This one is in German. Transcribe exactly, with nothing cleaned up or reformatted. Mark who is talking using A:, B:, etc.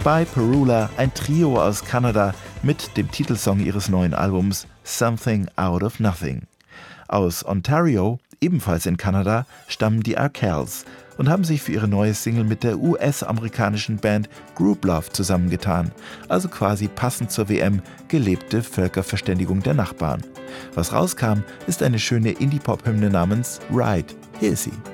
A: By Perula, ein Trio aus Kanada mit dem Titelsong ihres neuen Albums Something Out of Nothing. Aus Ontario, ebenfalls in Kanada, stammen die Arkells und haben sich für ihre neue Single mit der U S-amerikanischen Band Group Love zusammengetan, also quasi passend zur W M gelebte Völkerverständigung der Nachbarn. Was rauskam, ist eine schöne Indie-Pop-Hymne namens Ride. Hier ist sie.